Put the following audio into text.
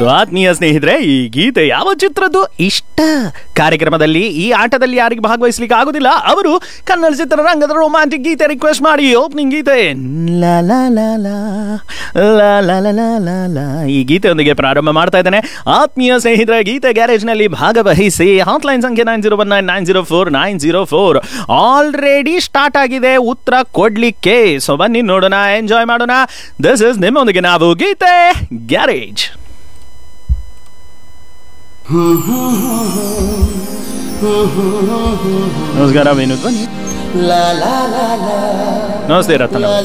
So ಆತ್ಮೀಯ ಸ್ನೇಹಿತರೆ, ಈ ಗೀತೆ ಯಾವ ಚಿತ್ರದ್ದು ಇಷ್ಟ ಕಾರ್ಯಕ್ರಮದಲ್ಲಿ ಈ ಆಟದಲ್ಲಿ ಯಾರಿಗೆ ಭಾಗವಹಿಸ್ಲಿಕ್ಕೆ ಆಗುದಿಲ್ಲ ಅವರು ಕನ್ನಡ ಚಿತ್ರರಂಗದ ರೊಮ್ಯಾಂಟಿಕ್ ಗೀತೆ ರಿಕ್ವೆಸ್ಟ್ ಮಾಡಿ ಓಪನಿಂಗ್ ಗೀತೆ ಲಾ ಲಾ ಲಾ ಲಾ ಲಾ ಲಾ ಲಾ ಲಾ ಲಾ ಲಾ ಈ ಗೀತೆಯೊಂದಿಗೆ ಪ್ರಾರಂಭ ಮಾಡ್ತಾ ಇದ್ದೇನೆ. ಆತ್ಮೀಯ ಸ್ನೇಹಿತರೆ, ಗೀತೆ ಗ್ಯಾರೇಜ್ನಲ್ಲಿ ಭಾಗವಹಿಸಿ. ಹಾಟ್ಲೈನ್ ಸಂಖ್ಯೆ 9019904904 ಆಲ್ರೆಡಿ ಸ್ಟಾರ್ಟ್ ಆಗಿದೆ ಉತ್ತರ ಕೊಡ್ಲಿಕ್ಕೆ. ಸೊ ಬನ್ನಿ ನೋಡೋಣ, ಎಂಜಾಯ್ ಮಾಡೋಣ. ದಿಸ್ ಇಸ್ ನಿಮ್ಮೊಂದಿಗೆ ನಾವು ಗೀತೆ ಗ್ಯಾರೇಜ್. ನಮಸ್ಕಾರ ವಿನೋದ್, ಬನ್ನಿ. ನಮಸ್ತೆ ರತ್ನ.